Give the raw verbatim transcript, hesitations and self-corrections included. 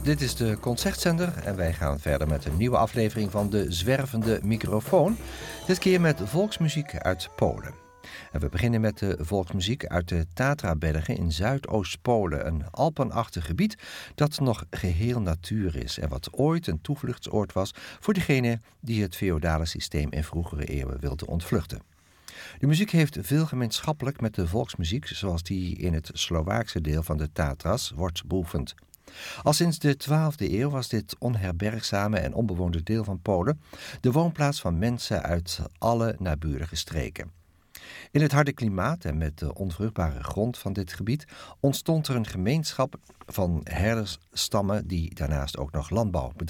Dit is de Concertzender en wij gaan verder met een nieuwe aflevering van de Zwervende Microfoon. Dit keer met volksmuziek uit Polen. En we beginnen met de volksmuziek uit de Tatrabergen in Zuidoost-Polen. Een alpenachtig gebied dat nog geheel natuur is en wat ooit een toevluchtsoord was voor degene die het feodale systeem in vroegere eeuwen wilde ontvluchten. De muziek heeft veel gemeenschappelijk met de volksmuziek zoals die in het Slowaakse deel van de Tatras wordt beoefend. Al sinds de twaalfde eeuw was dit onherbergzame en onbewoonde deel van Polen de woonplaats van mensen uit alle naburige streken. In het harde klimaat en met de onvruchtbare grond van dit gebied ontstond er een gemeenschap van herdersstammen die daarnaast ook nog landbouw bedreven.